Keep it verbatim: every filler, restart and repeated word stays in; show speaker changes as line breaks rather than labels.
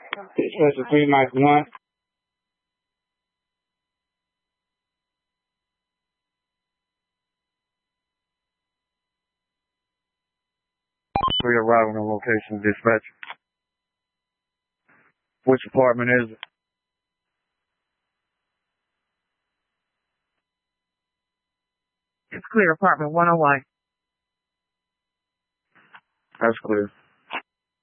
Dispatcher three Mike one. Three arriving on location, dispatch. Which apartment is it?
It's clear, apartment one oh one.
That's clear.